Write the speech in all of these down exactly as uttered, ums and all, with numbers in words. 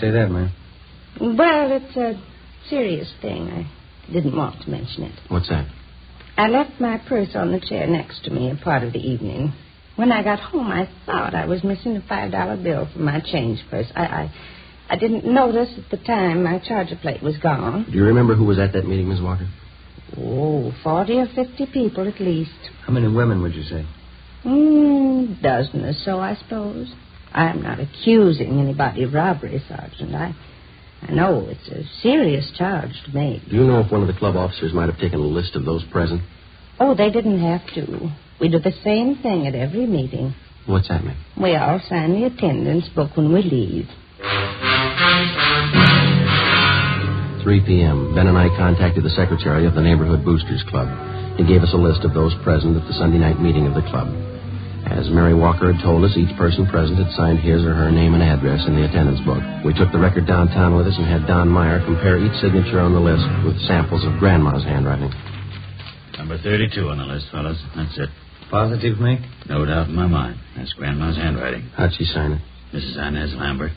Say that, ma'am. Well, it's a serious thing. I didn't want to mention it. What's that? I left my purse on the chair next to me a part of the evening. When I got home, I thought I was missing a five dollar bill from my change purse. I, I I didn't notice at the time my charger plate was gone. Do you remember who was at that meeting, Miss Walker? Oh, forty or fifty people at least. How many women would you say? Hmm, dozen or so, I suppose. I'm not accusing anybody of robbery, Sergeant. I, I know it's a serious charge to make. Do you know if one of the club officers might have taken a list of those present? Oh, they didn't have to. We do the same thing at every meeting. What's that mean? We all sign the attendance book when we leave. three p.m. Ben and I contacted the secretary of the Neighborhood Boosters Club. He gave us a list of those present at the Sunday night meeting of the club. As Mary Walker had told us, each person present had signed his or her name and address in the attendance book. We took the record downtown with us and had Don Meyer compare each signature on the list with samples of Grandma's handwriting. Number thirty-two on the list, fellas. That's it. Positive, Mick? No doubt in my mind. That's Grandma's handwriting. How'd she sign it? Missus Inez Lambert.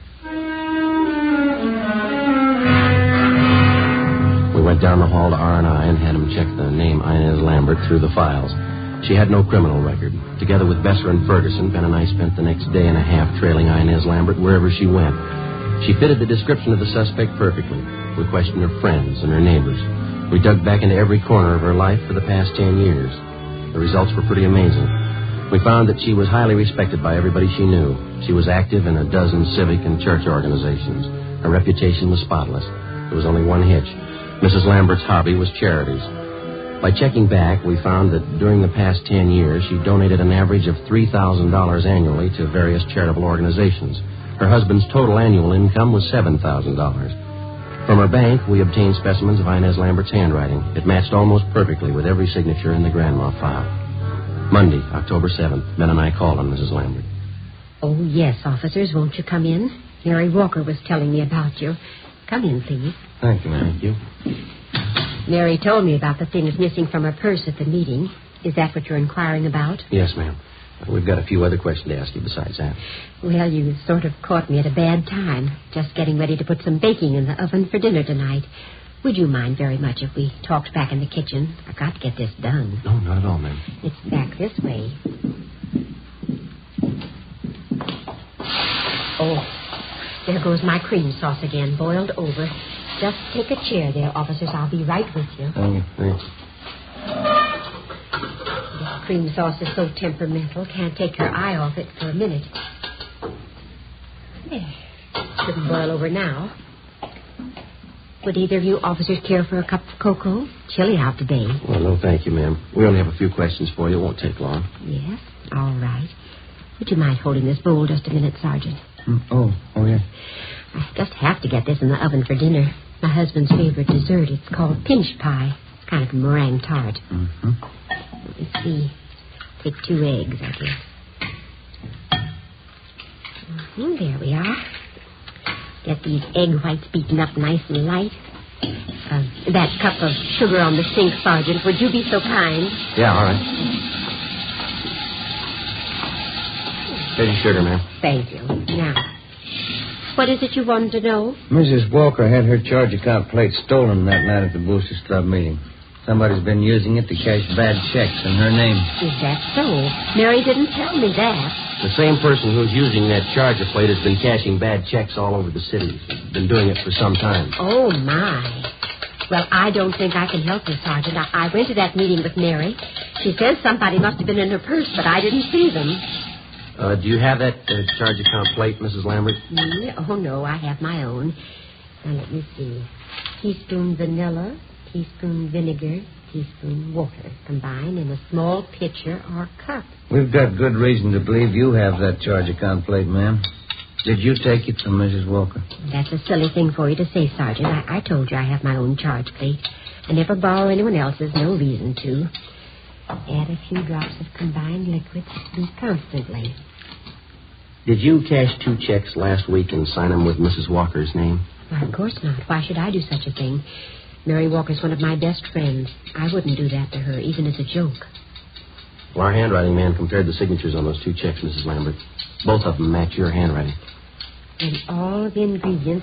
We went down the hall to R and I and had him check the name Inez Lambert through the files. She had no criminal record. Together with Besser and Ferguson, Ben and I spent the next day and a half trailing Inez Lambert wherever she went. She fitted the description of the suspect perfectly. We questioned her friends and her neighbors. We dug back into every corner of her life for the past ten years. The results were pretty amazing. We found that she was highly respected by everybody she knew. She was active in a dozen civic and church organizations. Her reputation was spotless. There was only one hitch. Missus Lambert's hobby was charities. By checking back, we found that during the past ten years, she donated an average of three thousand dollars annually to various charitable organizations. Her husband's total annual income was seven thousand dollars. From her bank, we obtained specimens of Inez Lambert's handwriting. It matched almost perfectly with every signature in the Grandma file. Monday, October seventh, Ben and I called on Missus Lambert. Oh, yes, officers. Won't you come in? Mary Walker was telling me about you. Come in, please. Thank you, ma'am. Thank you. Mary told me about the things missing from her purse at the meeting. Is that what you're inquiring about? Yes, ma'am. We've got a few other questions to ask you besides that. Well, you sort of caught me at a bad time. Just getting ready to put some baking in the oven for dinner tonight. Would you mind very much if we talked back in the kitchen? I've got to get this done. No, not at all, ma'am. It's back this way. Oh, there goes my cream sauce again, boiled over. Just take a chair there, officers. I'll be right with you. Thank you. Thank you. This cream sauce is so temperamental, can't take your eye off it for a minute. There. Shouldn't boil over now. Would either of you officers care for a cup of cocoa? Chilly out today. Well, no, thank you, ma'am. We only have a few questions for you. It won't take long. Yes? All right. Would you mind holding this bowl just a minute, Sergeant? Mm, oh, oh, yeah. I just have to get this in the oven for dinner. My husband's favorite dessert. It's called pinch pie. It's kind of a meringue tart. Mm-hmm. Let me see. Take two eggs, I guess. Mm-hmm, there we are. Get these egg whites beaten up nice and light. Uh, that cup of sugar on the sink, Sergeant. Would you be so kind? Yeah, all right. Here's your sugar, ma'am. Thank you. Now, what is it you wanted to know? Missus Walker had her charge account plate stolen that night at the Boosters Club meeting. Somebody's been using it to cash bad checks in her name. Is that so? Mary didn't tell me that. The same person who's using that charger plate has been cashing bad checks all over the city. Been doing it for some time. Oh, my. Well, I don't think I can help you, Sergeant. I, I went to that meeting with Mary. She says somebody must have been in her purse, but I didn't see them. Uh, do you have that uh, charge account plate, Missus Lambert? Mm, oh, no, I have my own. Now, let me see. Teaspoon vanilla, teaspoon vinegar, teaspoon water, combined in a small pitcher or cup. We've got good reason to believe you have that charge account plate, ma'am. Did you take it from Missus Walker? That's a silly thing for you to say, Sergeant. I, I told you I have my own charge plate. I never borrow anyone else's, no reason to. Add a few drops of combined liquid. Beat constantly. Did you cash two checks last week and sign them with Missus Walker's name? Why, of course not. Why should I do such a thing? Mary Walker's one of my best friends. I wouldn't do that to her, even as a joke. Well, our handwriting man compared the signatures on those two checks, Missus Lambert. Both of them match your handwriting. And all the ingredients